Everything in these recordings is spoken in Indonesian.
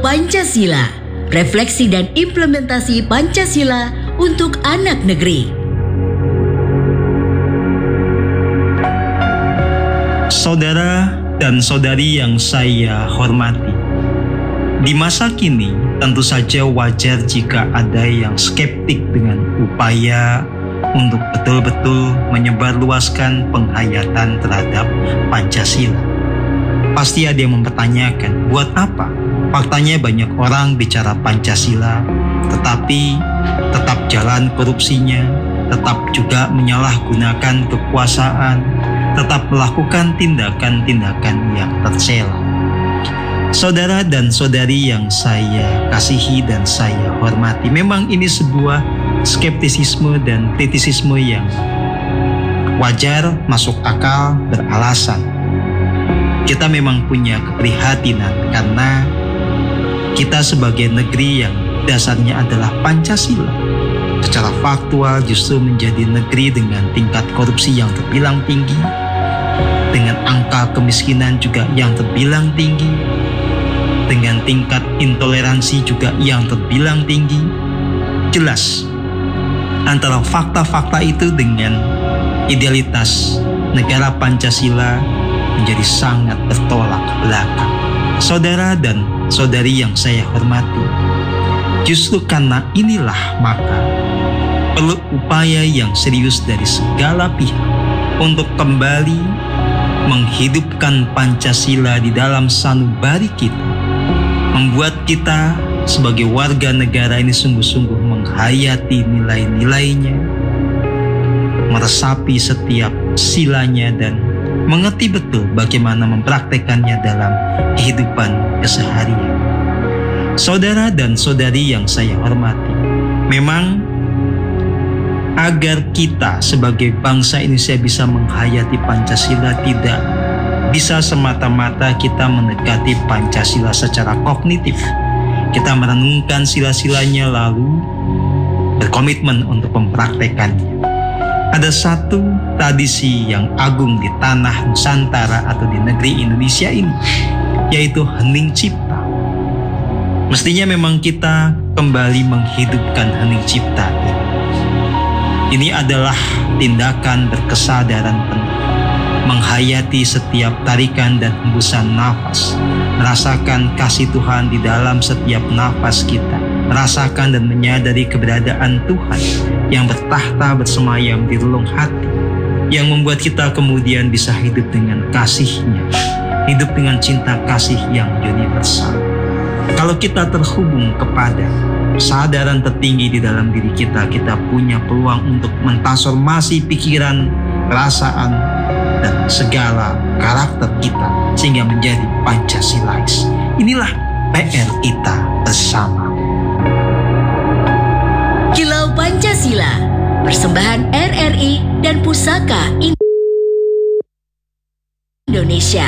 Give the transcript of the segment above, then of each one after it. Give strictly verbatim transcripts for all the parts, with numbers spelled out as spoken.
Pancasila, refleksi dan implementasi Pancasila untuk anak negeri. Saudara dan saudari yang saya hormati, di masa kini tentu saja wajar jika ada yang skeptik dengan upaya untuk betul-betul menyebarluaskan penghayatan terhadap Pancasila. Pasti ada yang mempertanyakan, buat apa? Faktanya banyak orang bicara Pancasila, tetapi tetap jalan korupsinya, tetap juga menyalahgunakan kekuasaan, tetap melakukan tindakan-tindakan yang tercela. Saudara dan saudari yang saya kasihi dan saya hormati, memang ini sebuah skeptisisme dan kritisisme yang wajar, masuk akal, beralasan. Kita memang punya keprihatinan karena kita sebagai negeri yang dasarnya adalah Pancasila, secara faktual justru menjadi negeri dengan tingkat korupsi yang terbilang tinggi, dengan angka kemiskinan juga yang terbilang tinggi, dengan tingkat intoleransi juga yang terbilang tinggi. Jelas antara fakta-fakta itu dengan idealitas negara Pancasila menjadi sangat bertolak belakang. Saudara dan saudari yang saya hormati, justru karena inilah maka perlu upaya yang serius dari segala pihak untuk kembali menghidupkan Pancasila di dalam sanubari kita, membuat kita sebagai warga negara ini sungguh-sungguh menghayati nilai-nilainya, meresapi setiap silanya dan mengerti betul bagaimana mempraktekannya dalam kehidupan keseharian. Saudara dan saudari yang saya hormati, memang agar kita sebagai bangsa Indonesia bisa menghayati Pancasila, tidak bisa semata-mata kita mendekati Pancasila secara kognitif. Kita merenungkan sila-silanya lalu berkomitmen untuk mempraktekannya. Ada satu tradisi yang agung di tanah Nusantara atau di negeri Indonesia ini, yaitu Hening Cipta. Mestinya memang kita kembali menghidupkan Hening Cipta ini. Ini adalah tindakan berkesadaran penuh, menghayati setiap tarikan dan hembusan nafas, merasakan kasih Tuhan di dalam setiap nafas kita, merasakan dan menyadari keberadaan Tuhan yang bertahta bersemayam di relung hati, yang membuat kita kemudian bisa hidup dengan kasih-Nya, hidup dengan cinta kasih yang universal. Kalau kita terhubung kepada kesadaran tertinggi di dalam diri kita, kita punya peluang untuk mentransformasi pikiran, perasaan, dan segala karakter kita sehingga menjadi Pancasilais. Inilah P R kita bersama. Kilau Pancasila, persembahan R R I dan Pusaka Indonesia.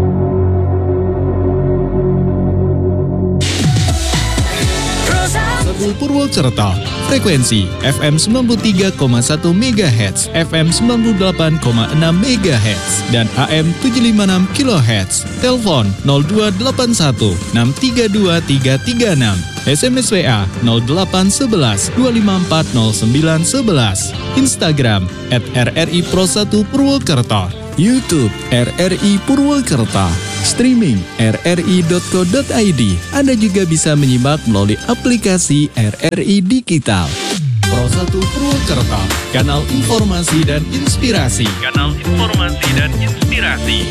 Purwokerto, frekuensi F M sembilan puluh tiga koma satu megahertz, F M sembilan puluh delapan koma enam megahertz, dan A M tujuh ratus lima puluh enam kilohertz. Telepon nol dua delapan satu enam tiga dua tiga tiga enam. S M S W A nol delapan satu satu dua lima empat nol sembilan satu satu. Instagram at R R I Pro satu Purwokerto. YouTube R R I Purwokerto. Streaming r r i dot co dot i d. Anda juga bisa menyimak melalui aplikasi R R I Digital. Pro satu Purwokerto, kanal informasi dan inspirasi. Kanal informasi dan inspirasi.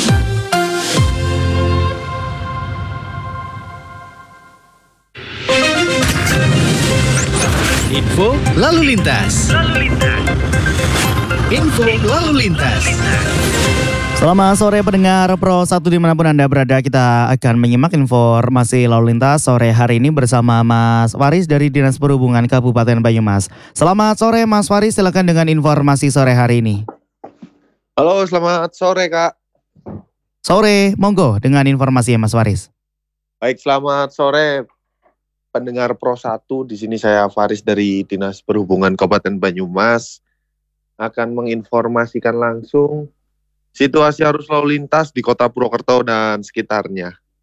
Info lalu lintas. Lalu lintas. Info lalu lintas. Selamat sore pendengar Pro satu dimanapun Anda berada, kita akan menyimak informasi lalu lintas sore hari ini bersama Mas Faris dari Dinas Perhubungan Kabupaten Banyumas. Selamat sore Mas Faris, silakan dengan informasi sore hari ini. Halo, selamat sore Kak. Sore, monggo dengan informasi ya Mas Faris. Baik, selamat sore pendengar Pro satu. Di sini saya Faris dari Dinas Perhubungan Kabupaten Banyumas akan menginformasikan langsung situasi arus lalu lintas di Kota Purwokerto dan sekitarnya.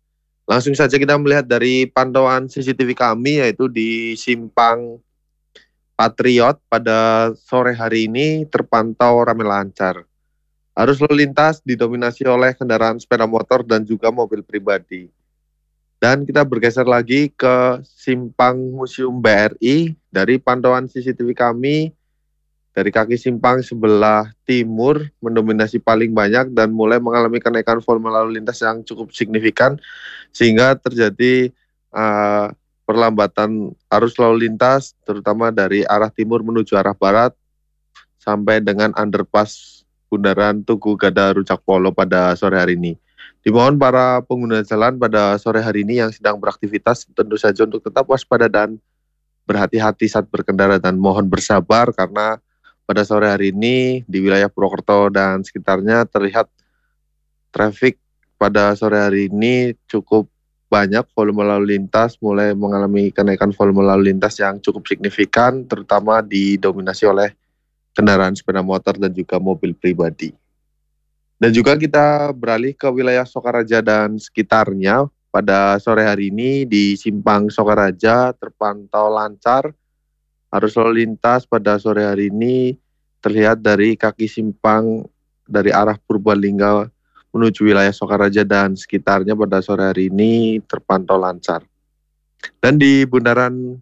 Langsung saja kita melihat dari pantauan C C T V kami, yaitu di Simpang Patriot pada sore hari ini terpantau ramai lancar. Arus lalu lintas didominasi oleh kendaraan sepeda motor dan juga mobil pribadi. Dan kita bergeser lagi ke Simpang Museum B R I. Dari pantauan C C T V kami, dari kaki simpang sebelah timur mendominasi paling banyak dan mulai mengalami kenaikan volume lalu lintas yang cukup signifikan, sehingga terjadi uh, perlambatan arus lalu lintas, terutama dari arah timur menuju arah barat, sampai dengan underpass Bundaran Tugu Gada Rujak Polo pada sore hari ini. Dimohon para pengguna jalan pada sore hari ini yang sedang beraktivitas tentu saja untuk tetap waspada dan berhati-hati saat berkendara, dan mohon bersabar karena pada sore hari ini di wilayah Purwokerto dan sekitarnya terlihat traffic pada sore hari ini cukup banyak. Volume lalu lintas mulai mengalami kenaikan volume lalu lintas yang cukup signifikan, terutama didominasi oleh kendaraan sepeda motor dan juga mobil pribadi. Dan juga kita beralih ke wilayah Sokaraja dan sekitarnya. Pada sore hari ini di Simpang Sokaraja terpantau lancar. Arus lalu lintas pada sore hari ini terlihat dari kaki simpang dari arah Purbalingga menuju wilayah Sokaraja dan sekitarnya pada sore hari ini terpantau lancar. Dan di Bundaran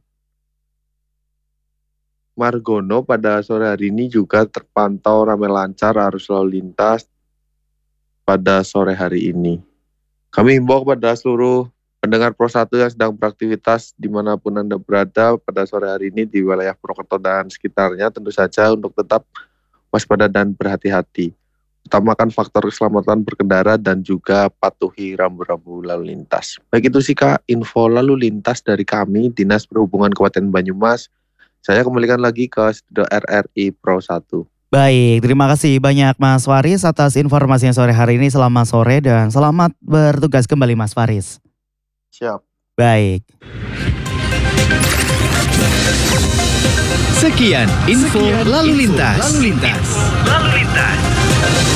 Margono pada sore hari ini juga terpantau ramai lancar arus lalu lintas pada sore hari ini. Kami himbau kepada seluruh pendengar Pro satu yang sedang beraktivitas dimanapun Anda berada pada sore hari ini di wilayah Purwokerto dan sekitarnya, tentu saja untuk tetap waspada dan berhati-hati. Utamakan faktor keselamatan berkendara dan juga patuhi rambu-rambu lalu lintas. Baik itu sih Kak, info lalu lintas dari kami, Dinas Perhubungan Kabupaten Banyumas. Saya kembalikan lagi ke studio R R I Pro satu. Baik, terima kasih banyak Mas Faris atas informasinya sore hari ini. Selamat sore dan selamat bertugas kembali Mas Faris. Siap. Baik. Sekian info lalu lintas. Lalu lintas.